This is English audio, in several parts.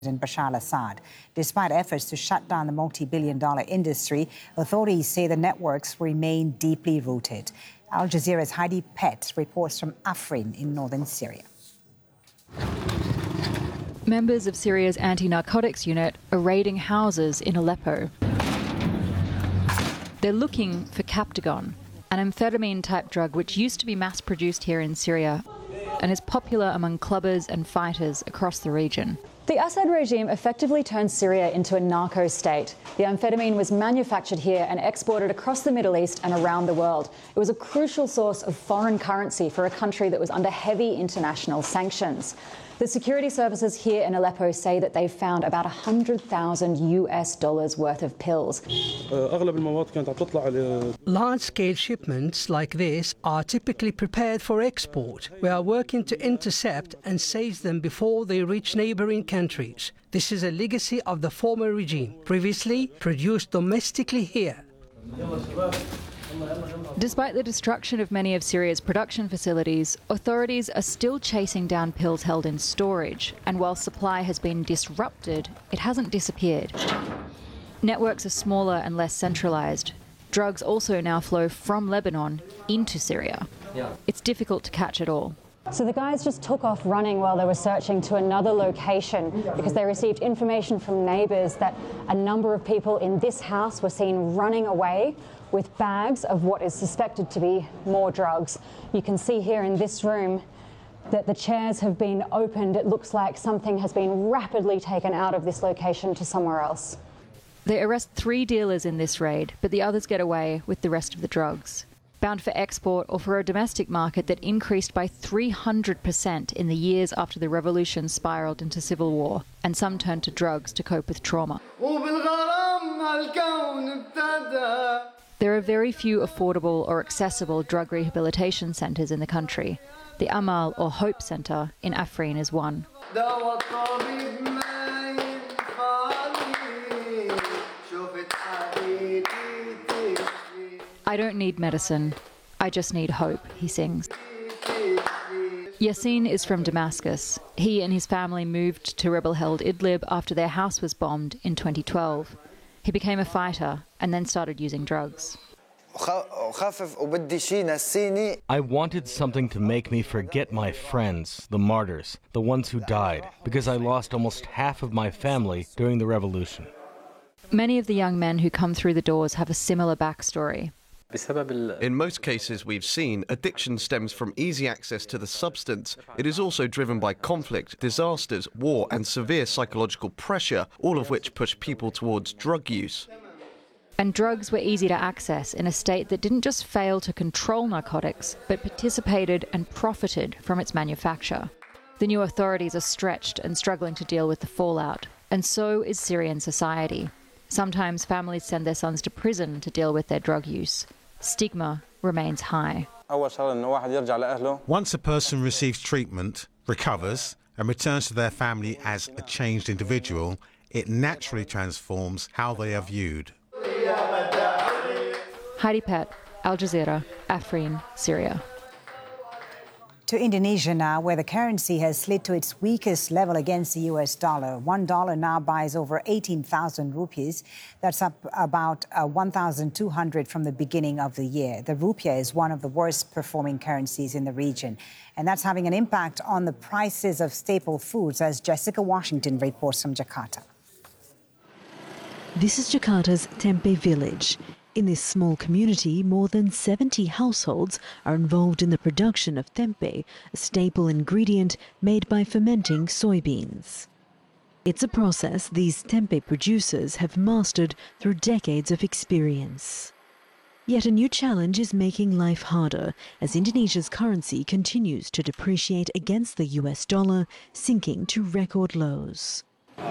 Bashar al-Assad. Despite efforts to shut down the multi-billion-dollar industry, authorities say the networks remain deeply rooted. Al Jazeera's Heidi Pett reports from Afrin in northern Syria. Members of Syria's anti-narcotics unit are raiding houses in Aleppo. They're looking for Captagon, an amphetamine-type drug which used to be mass-produced here in Syria and is popular among clubbers and fighters across the region. The Assad regime effectively turned Syria into a narco state. The amphetamine was manufactured here and exported across the Middle East and around the world. It was a crucial source of foreign currency for a country that was under heavy international sanctions. The security services here in Aleppo say that they've found about $100,000 worth of pills. Large-scale shipments like this are typically prepared for export. We are working to intercept and seize them before they reach neighboring countries. This is a legacy of the former regime, previously produced domestically here. Despite the destruction of many of Syria's production facilities, authorities are still chasing down pills held in storage, and while supply has been disrupted, it hasn't disappeared. Networks are smaller and less centralised. Drugs also now flow from Lebanon into Syria. It's difficult to catch it all. So the guys just took off running while they were searching to another location because they received information from neighbours that a number of people in this house were seen running away with bags of what is suspected to be more drugs. You can see here in this room that the chairs have been opened. It looks like something has been rapidly taken out of this location to somewhere else. They arrest 3 dealers in this raid, but the others get away with the rest of the drugs, bound for export or for a domestic market that increased by 300% in the years after the revolution spiraled into civil war, and some turned to drugs to cope with trauma. There are very few affordable or accessible drug rehabilitation centres in the country. The Amal or Hope Centre in Afrin is one. I don't need medicine, I just need hope, he sings. Yassin is from Damascus. He and his family moved to rebel-held Idlib after their house was bombed in 2012. He became a fighter and then started using drugs. I wanted something to make me forget my friends, the martyrs, the ones who died, because I lost almost half of my family during the revolution. Many of the young men who come through the doors have a similar backstory. In most cases we've seen, addiction stems from easy access to the substance. It is also driven by conflict, disasters, war and severe psychological pressure, all of which push people towards drug use. And drugs were easy to access in a state that didn't just fail to control narcotics, but participated and profited from its manufacture. The new authorities are stretched and struggling to deal with the fallout, and so is Syrian society. Sometimes families send their sons to prison to deal with their drug use. Stigma remains high. Once a person receives treatment, recovers, and returns to their family as a changed individual, it naturally transforms how they are viewed. Heidi Pett, Al Jazeera, Afrin, Syria. To Indonesia now, where the currency has slid to its weakest level against the US dollar. $1 now buys over 18,000 rupees. That's up about 1,200 from the beginning of the year. The rupiah is one of the worst performing currencies in the region. And that's having an impact on the prices of staple foods, as Jessica Washington reports from Jakarta. This is Jakarta's Tempe village. In this small community, more than 70 households are involved in the production of tempe, a staple ingredient made by fermenting soybeans. It's a process these tempe producers have mastered through decades of experience. Yet a new challenge is making life harder as Indonesia's currency continues to depreciate against the US dollar, sinking to record lows.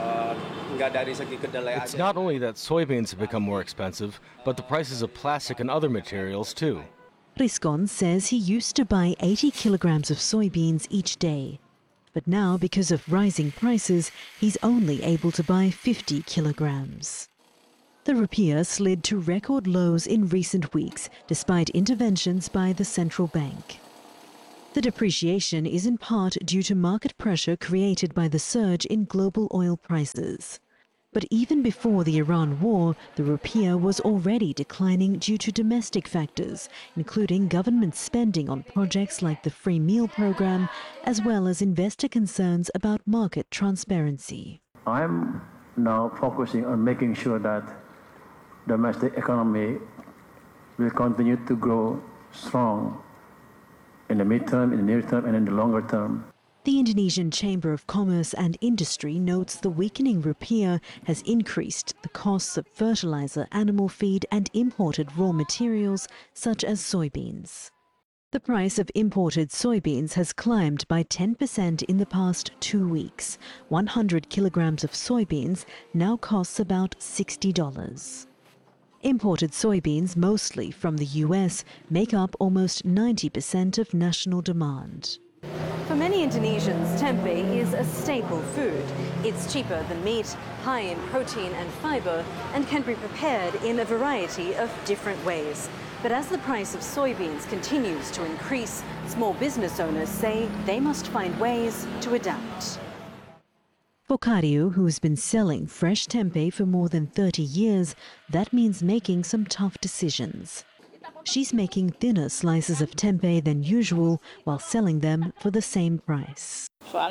It's not only that soybeans have become more expensive, but the prices of plastic and other materials too. Riscon says he used to buy 80 kilograms of soybeans each day. But now, because of rising prices, he's only able to buy 50 kilograms. The rupiah slid to record lows in recent weeks, despite interventions by the central bank. The depreciation is in part due to market pressure created by the surge in global oil prices. But even before the Iran war, the rupiah was already declining due to domestic factors, including government spending on projects like the free meal program, as well as investor concerns about market transparency. I'm now focusing on making sure that the domestic economy will continue to grow strong in the midterm, in the near term, and in the longer term. The Indonesian Chamber of Commerce and Industry notes the weakening rupiah has increased the costs of fertilizer, animal feed and imported raw materials such as soybeans. The price of imported soybeans has climbed by 10% in the past 2 weeks. 100 kilograms of soybeans now costs about $60. Imported soybeans, mostly from the US, make up almost 90% of national demand. For many Indonesians, tempeh is a staple food. It's cheaper than meat, high in protein and fiber, and can be prepared in a variety of different ways. But as the price of soybeans continues to increase, small business owners say they must find ways to adapt. For Karyu, who has been selling fresh tempeh for more than 30 years, that means making some tough decisions. She's making thinner slices of tempeh than usual while selling them for the same price.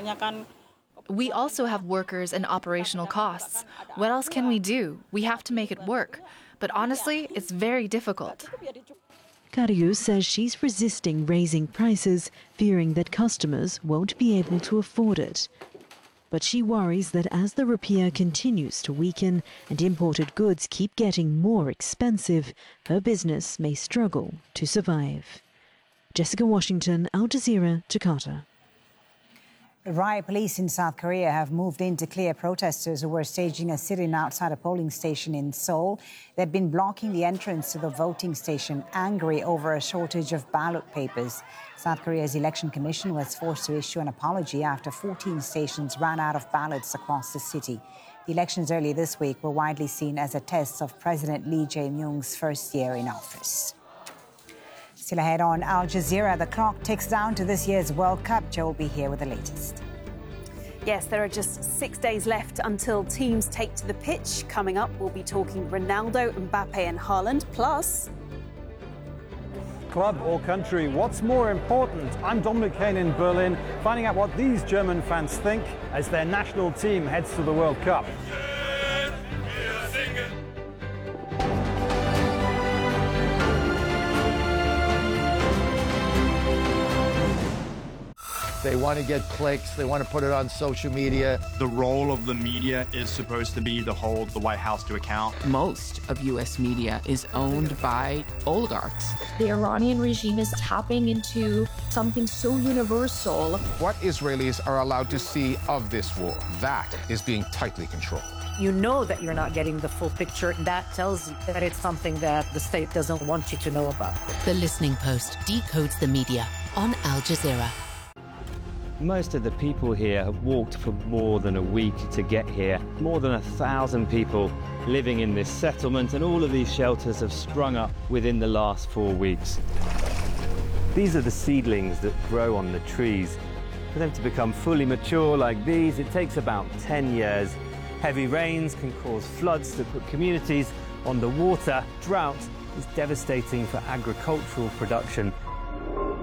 We also have workers and operational costs. What else can we do? We have to make it work. But honestly, it's very difficult. Karyu says she's resisting raising prices, fearing that customers won't be able to afford it. But she worries that as the rupiah continues to weaken and imported goods keep getting more expensive, her business may struggle to survive. Jessica Washington, Al Jazeera, Jakarta. Riot police in South Korea have moved in to clear protesters who were staging a sit-in outside a polling station in Seoul. They've been blocking the entrance to the voting station, angry over a shortage of ballot papers. South Korea's election commission was forced to issue an apology after 14 stations ran out of ballots across the city. The elections early this week were widely seen as a test of President Lee Jae-myung's first year in office. Still ahead on Al Jazeera, the clock ticks down to this year's World Cup. Joe will be here with the latest. Yes, there are just 6 days left until teams take to the pitch. Coming up, we'll be talking Ronaldo, Mbappe and Haaland, plus... Club or country, what's more important? I'm Dominic Kane in Berlin, finding out what these German fans think as their national team heads to the World Cup. They want to get clicks. They want to put it on social media. The role of the media is supposed to be to hold the White House to account. Most of U.S. media is owned by oligarchs. The Iranian regime is tapping into something so universal. What Israelis are allowed to see of this war, that is being tightly controlled. You know that you're not getting the full picture. That tells you that it's something that the state doesn't want you to know about. The Listening Post decodes the media on Al Jazeera. Most of the people here have walked for more than a week to get here. More than 1,000 people living in this settlement, and all of these shelters have sprung up within the last 4 weeks. These are the seedlings that grow on the trees. For them to become fully mature like these, it takes about 10 years. Heavy rains can cause floods that put communities on the water. Drought is devastating for agricultural production.